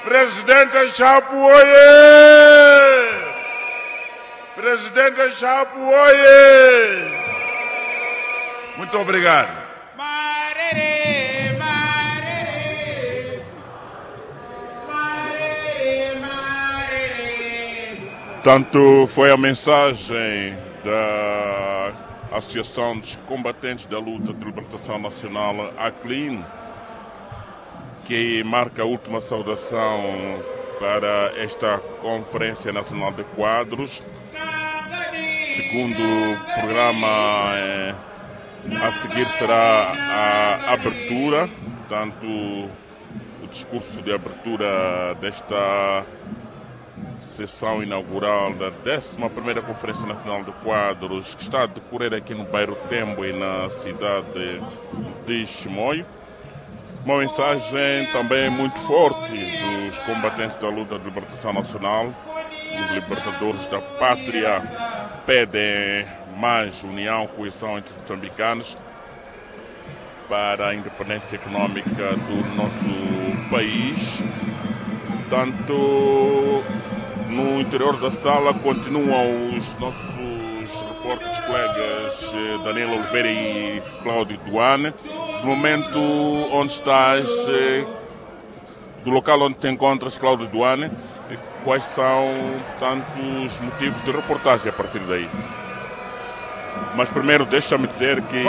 Presidente Chapo, oiê! Presidente Chapo, oiê! Muito obrigado. Tanto foi a mensagem da Associação dos Combatentes da Luta de Libertação Nacional, ACLIN, que marca a última saudação para esta Conferência Nacional de Quadros. Segundo o programa, a seguir será a abertura, portanto, o discurso de abertura desta sessão inaugural da 11ª Conferência Nacional de Quadros, que está a decorrer aqui no bairro Tembo e na cidade de Chimoio. Uma mensagem também muito forte dos combatentes da luta de libertação nacional. Os libertadores da pátria pedem mais união, coesão entre os moçambicanos para a independência econômica do nosso país. Tanto no interior da sala continuam os nossos repórteres colegas Daniel Oliveira e Cláudio Duane. Do momento onde estás, do local onde te encontras, Cláudio Duane, quais são, portanto, os motivos de reportagem a partir daí? Mas primeiro deixa-me dizer que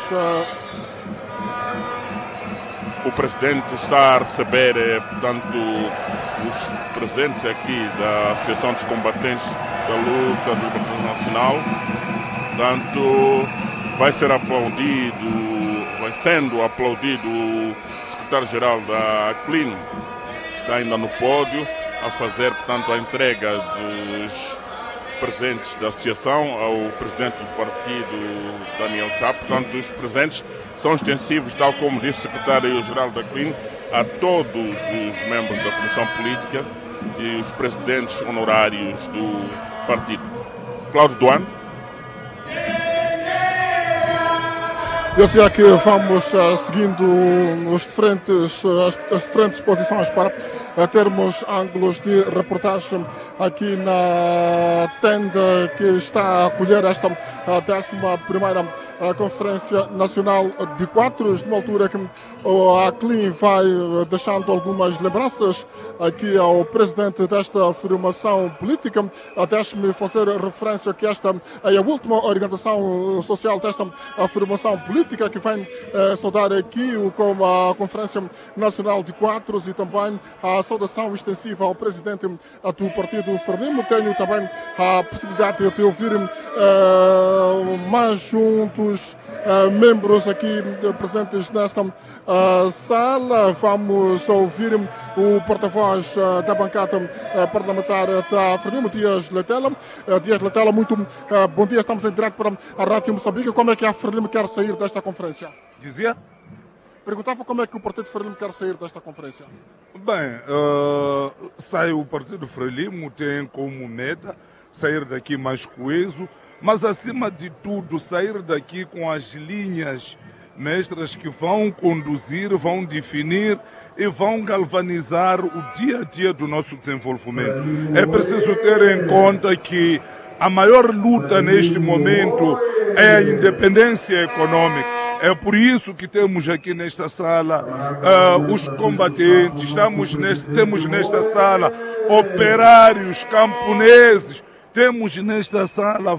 o Presidente está a receber, portanto, os presentes aqui da Associação dos Combatentes da Luta de Libertação Nacional. Portanto, vai ser aplaudido, vai sendo aplaudido o secretário-geral da ACLIN, que está ainda no pódio, a fazer, portanto, a entrega dos presentes da associação ao presidente do partido, Daniel Chapo. Portanto, os presentes são extensivos, tal como disse o secretário-geral da ACLIN, a todos os membros da Comissão Política e os presidentes honorários do partido. Cláudio Duane. Eu sei que vamos seguindo as diferentes posições para termos ângulos de reportagem aqui na tenda que está a acolher esta 11ª Conferência Nacional de Quadros, numa altura que a ACLIN vai deixando algumas lembranças aqui ao presidente desta formação política. Deixe-me fazer referência que esta é a última orientação social desta formação política, que vem saudar aqui a Conferência Nacional de Quadros e também a saudação extensiva ao presidente do Partido Frelimo. Tenho também a possibilidade de ouvir mais juntos membros aqui presentes nesta sala. Vamos ouvir o porta-voz da bancada parlamentar da Frelimo, Dias Letela. Dias Letela, muito bom dia. Estamos em direto para a Rádio Moçambique. Como é que a Frelimo quer sair desta conferência? Dizia? Perguntava como é que o Partido Frelimo quer sair desta conferência. Bem, o Partido Frelimo tem como meta sair daqui mais coeso, mas acima de tudo sair daqui com as linhas mestras que vão conduzir, vão definir e vão galvanizar o dia a dia do nosso desenvolvimento. É preciso ter em conta que a maior luta neste momento é a independência econômica. É por isso que temos aqui nesta sala os combatentes, temos nesta sala operários, camponeses, temos nesta sala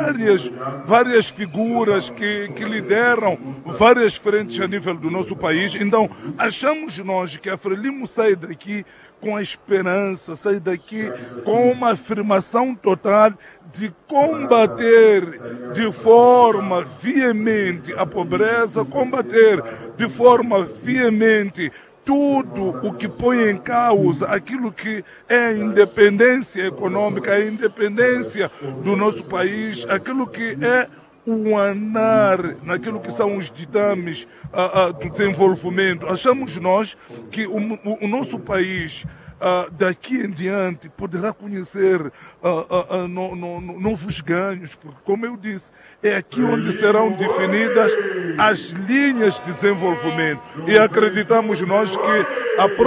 várias figuras que lideram várias frentes a nível do nosso país. Então, achamos nós que a Frelimo sai daqui com a esperança, sai daqui com uma afirmação total de combater de forma veemente a pobreza, combater de forma veemente tudo o que põe em causa aquilo que é a independência econômica, a independência do nosso país, aquilo que é o anar naquilo que são os ditames do desenvolvimento. Achamos nós que o nosso país daqui em diante poderá conhecer novos ganhos, porque, como eu disse, é aqui onde serão definidas as linhas de desenvolvimento. E acreditamos nós que a